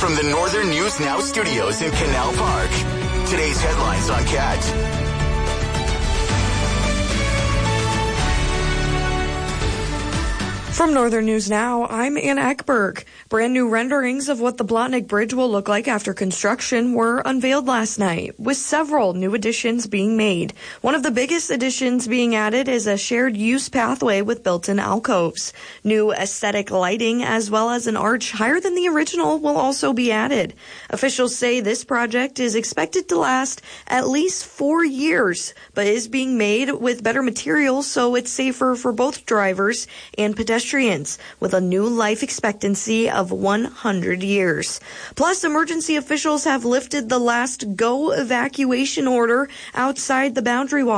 from the Northern News Now studios in Canal Park. Today's headlines on CAT. From Northern News Now, I'm Ann Eckberg. Brand new renderings of what the Blotnick Bridge will look like after construction were unveiled last night, with several new additions being made. One of the biggest additions being added is a shared use pathway with built-in alcoves. New aesthetic lighting as well as an arch higher than the original will also be added. Officials say this project is expected to last at least 4 years, but is being made with better materials so it's safer for both drivers and pedestrians, with a new life expectancy of 100 years. Plus, emergency officials have lifted the last GO evacuation order outside the Boundary Waters.